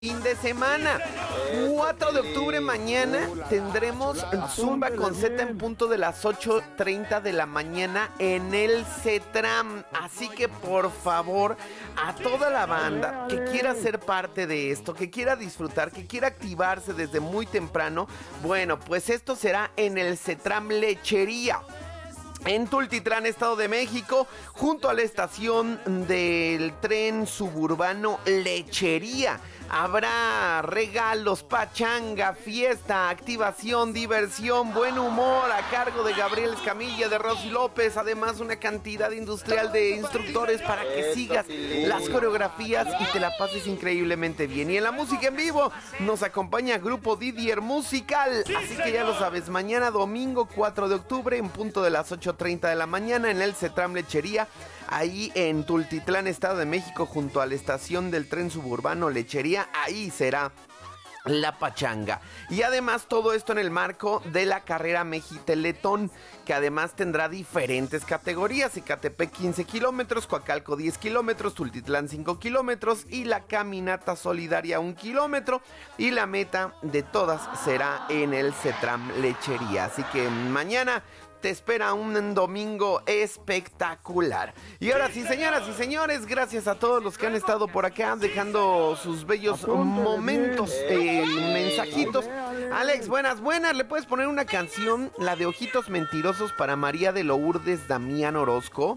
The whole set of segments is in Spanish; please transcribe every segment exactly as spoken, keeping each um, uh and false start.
Fin de semana, cuatro de octubre mañana tendremos Zumba con Z en punto de las ocho treinta de la mañana en el CETRAM. Así que por favor, a toda la banda que quiera ser parte de esto, que quiera disfrutar, que quiera activarse desde muy temprano, bueno, pues esto será en el CETRAM Lechería, en Tultitlán, Estado de México, junto a la estación del tren suburbano Lechería. Habrá regalos, pachanga, fiesta, activación, diversión, buen humor a cargo de Gabriel Escamilla, de Rosy López. Además, una cantidad industrial de instructores para que sigas las coreografías y te la pases increíblemente bien. Y en la música en vivo nos acompaña Grupo Didier Musical. Así que ya lo sabes, mañana domingo cuatro de octubre en punto de las ocho treinta de la mañana en el CETRAM Lechería, ahí en Tultitlán, Estado de México, junto a la estación del tren suburbano Lechería. Ahí será la pachanga. Y además todo esto en el marco de la carrera Mexiteletón, que además tendrá diferentes categorías: Ecatepec quince kilómetros, Coacalco diez kilómetros, Tultitlán cinco kilómetros y la caminata solidaria un kilómetro. Y la meta de todas será en el CETRAM Lechería. Así que mañana te espera un domingo espectacular. Y ahora sí, señoras y señores, gracias a todos los que han estado por acá dejando sus bellos momentos, eh, mensajitos. Alex, buenas, buenas. ¿Le puedes poner una canción, la de Ojitos Mentirosos, para María de Lourdes Damián Orozco?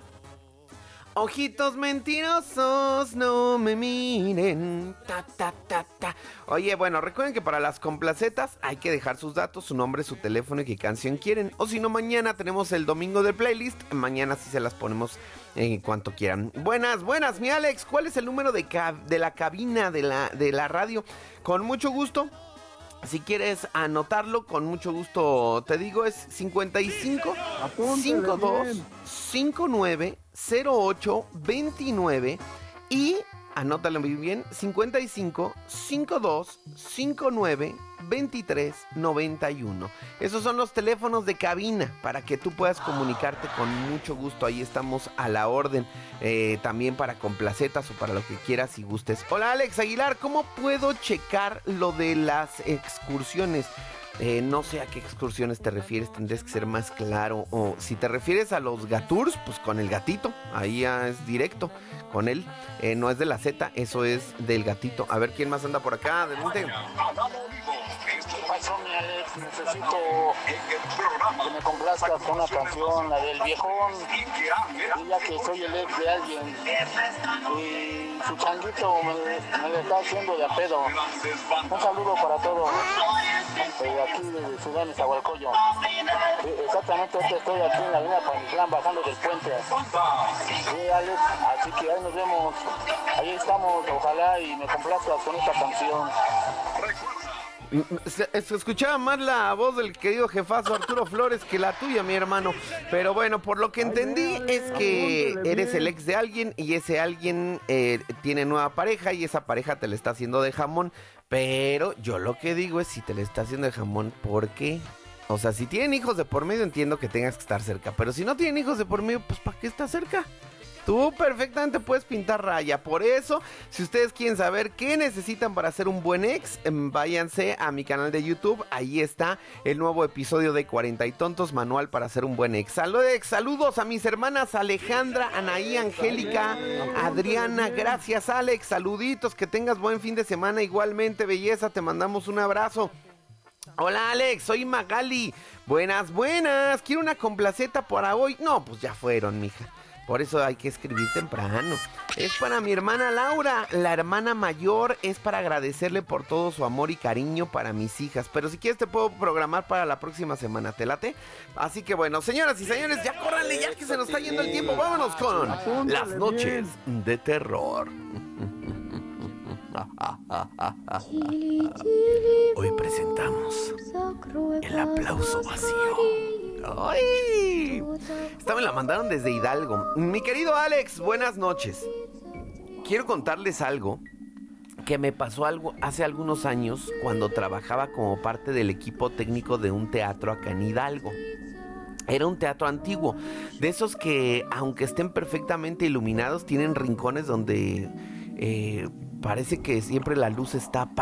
Ojitos mentirosos, no me miren. Ta, ta, ta, ta. Oye, bueno, recuerden que para las complacetas hay que dejar sus datos, su nombre, su teléfono y qué canción quieren. O si no, mañana tenemos el domingo del playlist. Mañana sí se las ponemos en cuanto quieran. Buenas, buenas, mi Alex. ¿Cuál es el número de, cab- de la cabina de la, de la radio? Con mucho gusto. Si quieres anotarlo, con mucho gusto te digo, es cincuenta y cinco, cincuenta y dos, cincuenta y nueve, cero ocho, veintinueve y anótalo muy bien, cincuenta y cinco, cincuenta y dos, cincuenta y nueve, veintitrés, noventa y uno. Esos son los teléfonos de cabina para que tú puedas comunicarte con mucho gusto. Ahí estamos a la orden, eh, también para complacetas o para lo que quieras y gustes. Hola, Alex Aguilar, ¿cómo puedo checar lo de las excursiones? Eh, no sé a qué excursiones te refieres, tendrías que ser más claro. O si te refieres a los Gaturs, pues con el gatito, ahí ya es directo con él. Eh, no es de la Z, eso es del gatito. A ver quién más anda por acá, adelante. ¿Qué pasó, mi Alex? Necesito que me complazcas con una canción, la del viejón. Y ya que soy el ex de alguien y su changuito me, me le está haciendo de a pedo. Un saludo para todos. Eh, aquí de Ciudad de Zahualcoyo. Eh, exactamente, ahorita estoy aquí en la avenida Panitlán bajando del puente. Sí, Alex, así que ahí nos vemos. Ahí estamos, ojalá y me complazcas con esta canción. Se, se escuchaba más la voz del querido jefazo Arturo Flores que la tuya, mi hermano. Pero bueno, por lo que entendí es que eres el ex de alguien y ese alguien eh, tiene nueva pareja y esa pareja te le está haciendo de jamón. Pero yo lo que digo es, si te le está haciendo de jamón, ¿por qué? O sea, si tienen hijos de por medio entiendo que tengas que estar cerca, pero si no tienen hijos de por medio, pues ¿para qué estás cerca? Tú perfectamente puedes pintar raya. Por eso, si ustedes quieren saber qué necesitan para ser un buen ex, váyanse a mi canal de YouTube. Ahí está el nuevo episodio de cuarenta y Tontos, manual para ser un buen ex. Saludos, saludos a mis hermanas Alejandra, Anaí, Angélica, Adriana. Gracias, Alex. Saluditos, que tengas buen fin de semana. Igualmente, belleza, te mandamos un abrazo. Hola, Alex, soy Magali. Buenas, buenas. Quiero una complaceta para hoy. No, pues ya fueron, mija. Por eso hay que escribir temprano. Es para mi hermana Laura, la hermana mayor. Es para agradecerle por todo su amor y cariño para mis hijas. Pero si quieres te puedo programar para la próxima semana. ¿Te late? Así que bueno, señoras y señores, ya córranle, ya que se nos está yendo el tiempo. Vámonos con Las Noches de Terror. Hoy presentamos El Aplauso Vacío. ¡Ay! Esta me la mandaron desde Hidalgo. Mi querido Alex, buenas noches. Quiero contarles algo que me pasó algo hace algunos años cuando trabajaba como parte del equipo técnico de un teatro acá en Hidalgo. Era un teatro antiguo, de esos que, aunque estén perfectamente iluminados, tienen rincones donde... Eh, parece que siempre la luz está